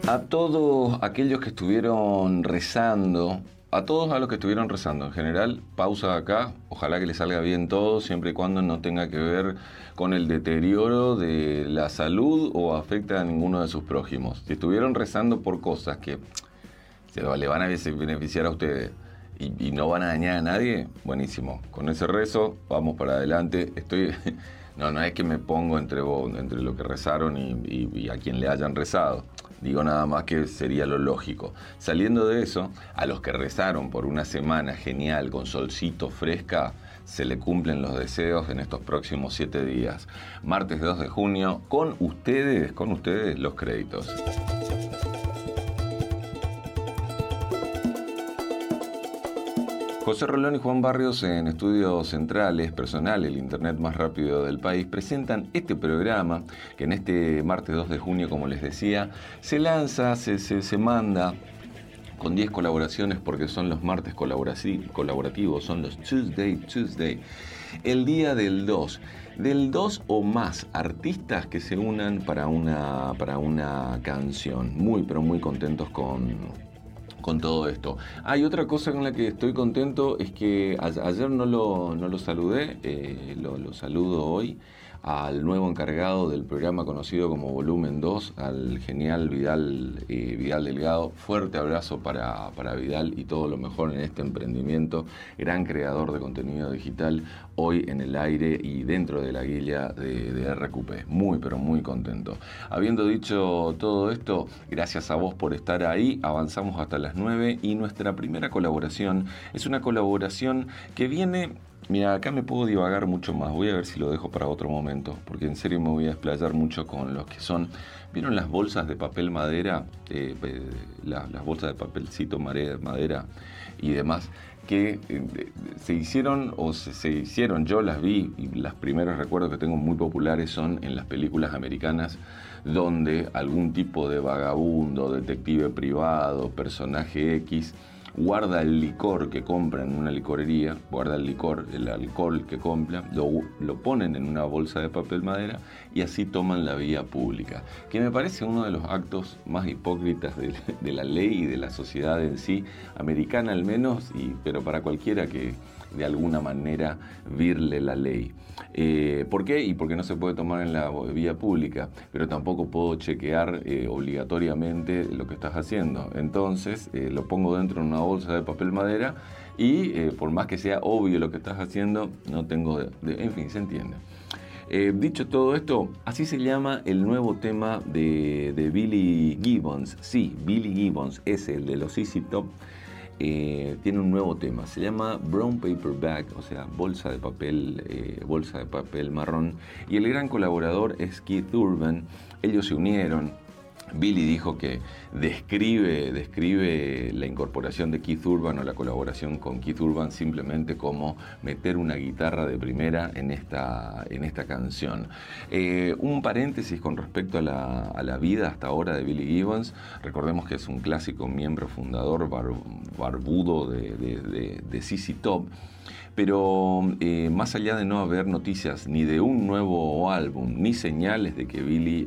A todos aquellos que estuvieron rezando, a todos a los que estuvieron rezando en general, pausa acá, ojalá que les salga bien todo, siempre y cuando no tenga que ver con el deterioro de la salud o afecte a ninguno de sus prójimos. Si estuvieron rezando por cosas que le van a beneficiar a ustedes y no van a dañar a nadie, buenísimo. Con ese rezo, vamos para adelante. No es que me pongo entre lo que rezaron y a quien le hayan rezado. Digo nada más que sería lo lógico. Saliendo de eso, a los que rezaron por una semana genial, con solcito, fresca, se le cumplen los deseos en estos próximos 7 días. Martes 2 de junio, con ustedes los créditos. José Rolón y Juan Barrios en Estudios Centrales, Personal, el internet más rápido del país, presentan este programa que en este martes 2 de junio, como les decía, se lanza, se manda con 10 colaboraciones porque son los martes colaborativos, son los Tuesday, el día del 2 o más artistas que se unan para una canción. Muy, pero muy contentos con todo esto. Hay otra cosa con la que estoy contento, es que ayer no lo saludé, lo saludo hoy, al nuevo encargado del programa conocido como Volumen 2, al genial Vidal Delgado. Fuerte abrazo para Vidal y todo lo mejor en este emprendimiento. Gran creador de contenido digital, hoy en el aire y dentro de la guía de RQP. Muy, pero muy contento. Habiendo dicho todo esto, gracias a vos por estar ahí. Avanzamos hasta las 9 y nuestra primera colaboración es una colaboración que viene... Mira, acá me puedo divagar mucho más, voy a ver si lo dejo para otro momento, porque en serio me voy a explayar mucho con los que son... ¿Vieron las bolsas de papel madera? Las bolsas de papelcito madera y demás, que se hicieron, yo las vi, y los primeros recuerdos que tengo muy populares son en las películas americanas, donde algún tipo de vagabundo, detective privado, personaje X... guarda el licor que compra en una licorería, el alcohol que compra, lo ponen en una bolsa de papel madera y así toman la vía pública, que me parece uno de los actos más hipócritas de la ley y de la sociedad en sí, americana al menos, pero para cualquiera que de alguna manera virle la ley. ¿Por qué? Y porque no se puede tomar en la vía pública, pero tampoco puedo chequear obligatoriamente lo que estás haciendo. Entonces lo pongo dentro de una bolsa de papel madera y por más que sea obvio lo que estás haciendo, no tengo... en fin, se entiende. Dicho todo esto, así se llama el nuevo tema de Billy Gibbons. Sí, Billy Gibbons es el de los ZZ Top. Tiene un nuevo tema, se llama Brown Paper Bag, o sea, bolsa de papel marrón, y el gran colaborador es Keith Urban. Ellos se unieron. Billy dijo que describe la incorporación de Keith Urban o la colaboración con Keith Urban simplemente como meter una guitarra de primera en esta canción. Un paréntesis con respecto a la vida hasta ahora de Billy Gibbons. Recordemos que es un clásico miembro fundador barbudo de ZZ Top. Pero más allá de no haber noticias ni de un nuevo álbum, ni señales de que Billy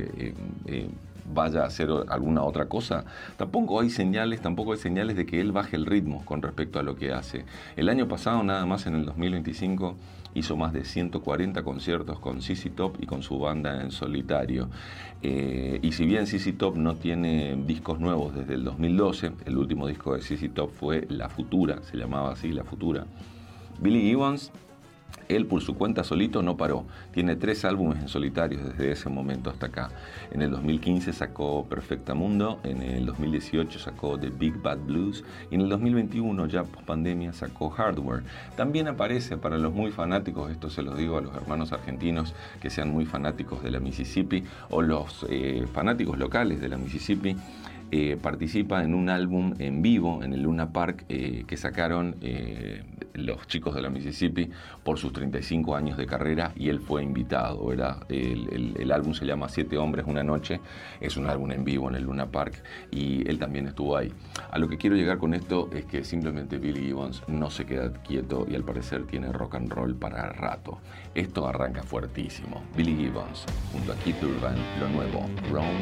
vaya a hacer alguna otra cosa, tampoco hay señales de que él baje el ritmo con respecto a lo que hace. El año pasado, nada más en el 2025, hizo más de 140 conciertos con ZZ Top y con su banda en solitario. Y si bien ZZ Top no tiene discos nuevos desde el 2012, el último disco de ZZ Top fue La Futura, se llamaba así, La Futura. Billy Gibbons, él por su cuenta solito no paró. Tiene 3 álbumes en solitario desde ese momento hasta acá. En el 2015 sacó Perfecta Mundo, en el 2018 sacó The Big Bad Blues y en el 2021, ya post pandemia, sacó Hardware. También aparece para los muy fanáticos, esto se los digo a los hermanos argentinos que sean muy fanáticos de la Mississippi o los fanáticos locales de la Mississippi, participa en un álbum en vivo en el Luna Park que sacaron los chicos de la Mississippi por sus 35 años de carrera y él fue invitado, ¿verdad? El álbum se llama 7 hombres, una noche, es un álbum en vivo en el Luna Park y él también estuvo ahí. A lo que quiero llegar con esto es que simplemente Billy Gibbons no se queda quieto y al parecer tiene rock and roll para rato. Esto arranca fuertísimo. Billy Gibbons junto a Keith Urban, lo nuevo, Brown